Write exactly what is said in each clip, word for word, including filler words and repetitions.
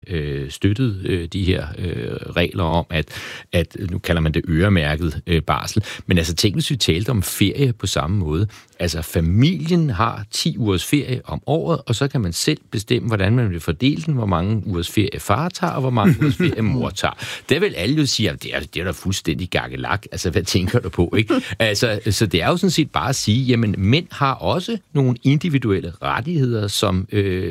øh, støttet øh, de her øh, regler om, at, at nu kalder man det øremærket øh, barsel. Men altså tænk, hvis vi talte om ferie på samme måde. Altså familien har ti ugers ferie om året, og så kan man selv bestemme, hvordan man vil fordele den, hvor mange ugers ferie far tager, og hvor mange ugers ferie mor tager. Der vil alle jo sige, at det er, det er da fuldstændig gakkelak. Altså, hvad tænker du på, ikke? Altså, så det er jo sådan set bare at sige, jamen, mænd har også nogle individuelle rettigheder, som,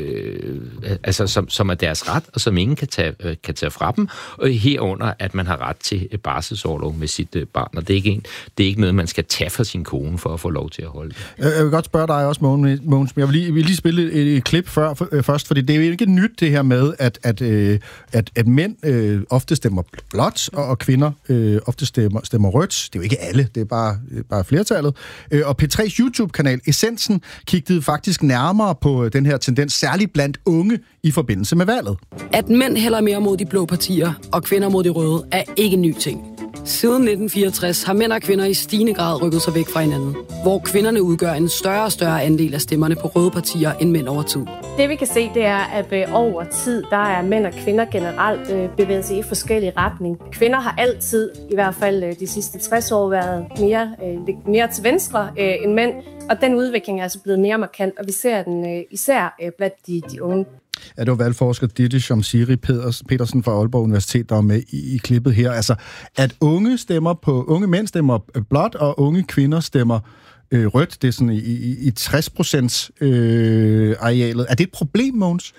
øh, altså, som, som er deres ret, og som ingen kan tage, øh, kan tage fra dem, og herunder, at man har ret til barselsorlov med sit øh, barn, og det er, ikke en, det er ikke noget, man skal tage fra sin kone for at få lov til at holde. Jeg vil godt spørge dig også, Mogens, men jeg vil lige, vil lige spille et, et klip før, for, øh, først, fordi det er jo ikke nyt det her med, at, at, øh, at, at mænd øh, ofte stemmer blåt, og, og kvinder øh, ofte stemmer, stemmer rødt. Det er jo ikke alle, det er bare, bare flertallet. Øh, og P tre's YouTube-kanal Essensen kiggede faktisk nærmere på den her tendens, særligt blandt unge i forbindelse med valget. At mænd hælder mere mod de blå partier, og kvinder mod de røde, er ikke en ny ting. Siden nitten fireogtres har mænd og kvinder i stigende grad rykket sig væk fra hinanden, hvor kvinderne udgør en større og større andel af stemmerne på røde partier end mænd over tid. Det vi kan se, det er, at over tid, der er mænd og kvinder generelt bevæget sig i forskellige retning. Kvinder har altid, i hvert fald de sidste tres år, været mere, mere til venstre end mænd, og den udvikling er altså blevet mere markant, og vi ser den især blandt de, de unge. Ja, det var valgforsker Ditte Shamsiri Petersen fra Aalborg Universitet, der var med i, i klippet her. Altså, at unge stemmer på, unge mænd stemmer blåt, og unge kvinder stemmer øh, rødt, det er sådan i, i, i tres procent øh, arealet. Er det et problem, Mogens?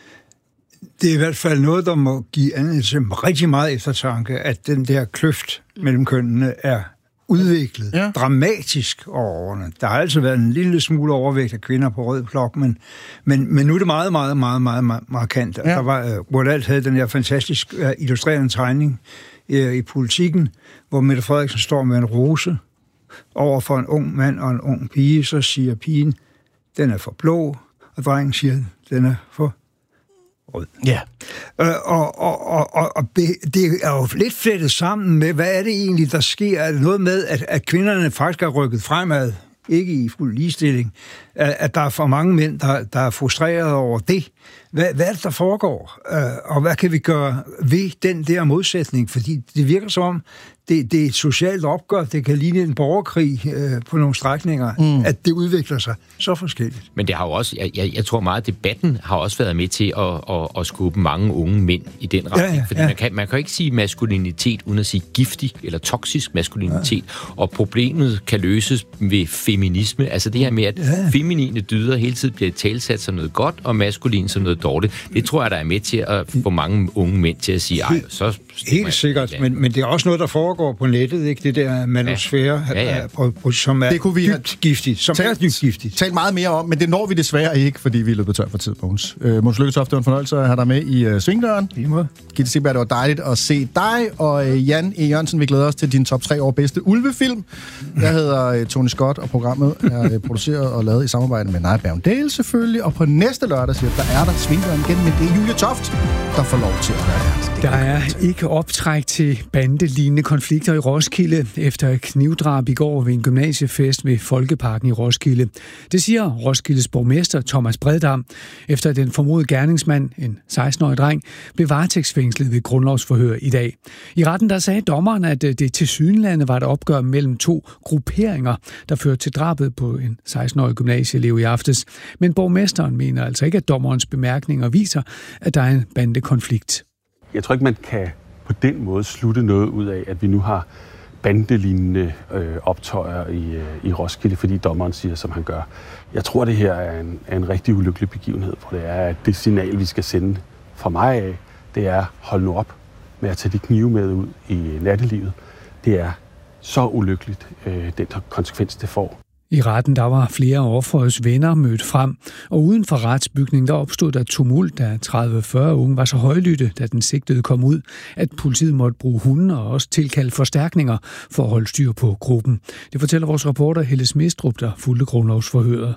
Det er i hvert fald noget, der må give anledning rigtig meget eftertanke, at den der kløft mellem kønnene er udviklet ja. dramatisk over årene. Der har altid været en lille smule overvægt af kvinder på rød blok, men, men, men nu er det meget, meget, meget, meget, meget markant. Ja. Der var, uh, hvor alt havde den her fantastisk uh, illustrerende tegning uh, i Politikken, hvor Mette Frederiksen står med en rose over for en ung mand og en ung pige, så siger pigen, den er for blå, og drengen siger, den er for rød. Ja. Øh, og, og, og, og, og det er jo lidt flettet sammen med, hvad er det egentlig, der sker? Er det noget med, at, at kvinderne faktisk er rykket fremad, ikke i fuld ligestilling, at, at der er for mange mænd, der, der er frustreret over det? Hvad, hvad er det, der foregår? Øh, og hvad kan vi gøre ved den der modsætning? Fordi det virker som om, det, det er et socialt opgør, det kan ligne en borgerkrig øh, på nogle strækninger, mm. at det udvikler sig så forskelligt. Men det har jo også, jeg, jeg, jeg tror meget, at debatten har også været med til at, at, at skubbe mange unge mænd i den retning. Ja, ja, fordi ja. man, kan, man kan ikke sige maskulinitet uden at sige giftig eller toksisk maskulinitet, ja. og problemet kan løses ved feminisme. Altså det her med, at ja. feminine dyder hele tiden bliver talsat som noget godt, og maskulin som noget dårligt. Det tror jeg, der er med til at få mange unge mænd til at sige, ej, så... Helt sikkert, men, men det er også noget, der foregår på nettet, ikke? Det der manosfære, ja. Ja, ja. som er det kunne vi dybt giftigt. Som talt, er dybt giftigt. Talt meget mere om, men det når vi desværre ikke, fordi vi er løbet tør for tid, Mogens. Øh, Mogens Lykketoft, det var en fornøjelse at have dig med i uh, Svingdøren. Gitte Seberg, det var dejligt at se dig, og uh, Jan E. Jørgensen, vi glæder os til din top tre år bedste ulvefilm. Jeg hedder uh, Tony Scott, og programmet er uh, produceret og lavet i samarbejde med Naja Bergendale selvfølgelig, og på næste lørdag, siger der er der Svingdøren igen, men det er Julia Toft, der får lov til at være her. Der er ikke optræk til bandelignende konflikter i Roskilde efter knivdrab i går ved en gymnasiefest ved Folkeparken i Roskilde. Det siger Roskildes borgmester Thomas Breddam, efter den formodede gerningsmand, en seksten-årig dreng, blev varetægtsfængslet ved grundlovsforhør i dag. I retten der sagde dommeren, at det tilsyneladende var et opgør mellem to grupperinger, der førte til drabet på en seksten-årig gymnasieelev i aftes. Men borgmesteren mener altså ikke, at dommerens bemærkninger viser, at der er en bandekonflikt. Jeg tror ikke, man kan på den måde slutte noget ud af, at vi nu har bandelignende øh, optøjer i, øh, i Roskilde, fordi dommeren siger, som han gør. Jeg tror, det her er en, er en rigtig ulykkelig begivenhed, for det er, at det signal, vi skal sende fra mig af, det er, hold nu op med at tage de knive med ud i nattelivet. Det er så ulykkeligt, øh, den konsekvens, det får. I retten der var flere af offerets venner mødt frem, og uden for retsbygningen der opstod der tumult, da tredive til fyrre unge var så højlytte, da den sigtede kom ud, at politiet måtte bruge hunde og også tilkalde forstærkninger for at holde styr på gruppen. Det fortæller vores reporter Helle Smestrup, der fulgte grundlovsforhøret.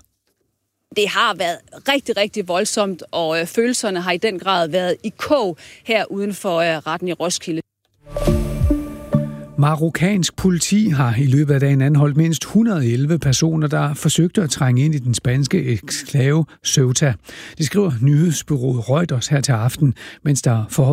Det har været rigtig, rigtig voldsomt, og øh, følelserne har i den grad været i kog her uden for øh, retten i Roskilde. Marokkansk politi har i løbet af dagen anholdt mindst et hundrede og elleve personer, der forsøgte at trænge ind i den spanske eksklave Ceuta. Det skriver nyhedsbureauet Reuters her til aften, mens der for